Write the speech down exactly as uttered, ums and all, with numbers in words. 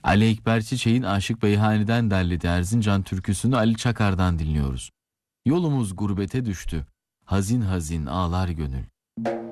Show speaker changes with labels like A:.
A: Ali Ekber Çiçek'in Aşık Beyhani'den derlediği Erzincan türküsünü Ali Çakar'dan dinliyoruz. Yolumuz gurbete düştü, hazin hazin ağlar gönül.